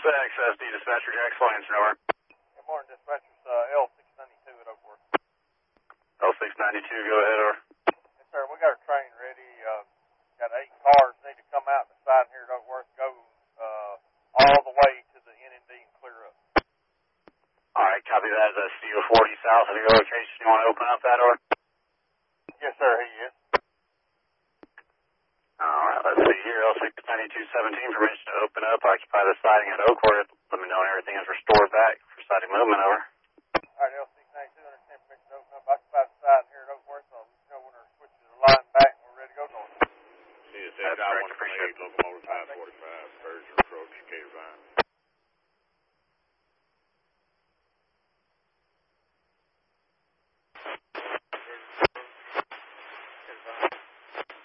This is Access D Dispatcher Jack Slancer, over. Good morning, dispatchers. L692 at Oakworth. L692, go ahead, over. Yes, sir. We got our train ready. Got 8 cars need to come out the side here at Oakworth, go all the way to the NND and clear up. All right, copy that. Is that CO40 south of your location? You want to open up that, or? Yes, sir. He is. All right, let's see here. L69217, permission to open up, occupy the siding at Oakworth. Let me know when everything is restored back for siding movement, over. All right, L692, understand permission to open up, occupy the side here at Oakworth. So you know when our switches are lined back and we're ready to go north. CSA, got 128, locomotive 545, Persian approach, Cape Vine.